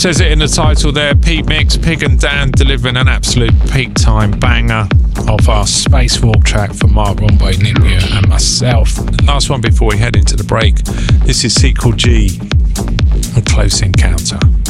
Says it in the title there, Pete Mix, Pig and Dan delivering an absolute peak time banger of our Spacewalk track for Mark Romboy, Nick Muir and myself. Last one before we head into the break. This is Sequel G, A Close Encounter.